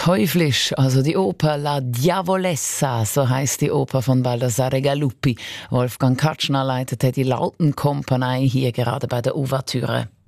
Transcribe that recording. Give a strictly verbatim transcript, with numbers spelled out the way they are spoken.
Teuflisch, also die Oper La Diavolessa, so heißt die Oper von Baldassare Galuppi. Wolfgang Katschner leitete die Lautenkompanie hier gerade bei der Ouvertüre.